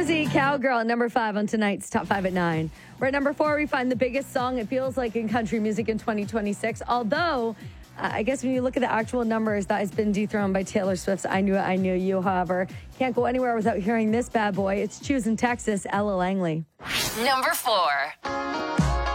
Lizzie, Cowgirl, at number 5 on tonight's Top 5 at 9. We're at number 4, we find the biggest song it feels like in country music in 2026. Although, I guess when you look at the actual numbers, that has been dethroned by Taylor Swift's I Knew It, I Knew You. However, can't go anywhere without hearing this bad boy. It's Choosing Texas, Ella Langley. Number 4.